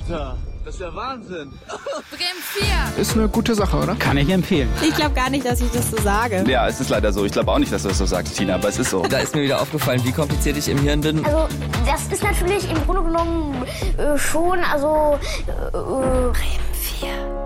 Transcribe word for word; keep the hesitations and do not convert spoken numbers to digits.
Alter, das ist ja Wahnsinn. Bremen vier. Ist eine gute Sache, oder? Kann ich empfehlen. Ich glaube gar nicht, dass ich das so sage. Ja, es ist leider so. Ich glaube auch nicht, dass du das so sagst, Tina, aber es ist so. Da ist mir wieder aufgefallen, wie kompliziert ich im Hirn bin. Also, das ist natürlich im Grunde genommen äh, schon, also... Äh, Bremen vier.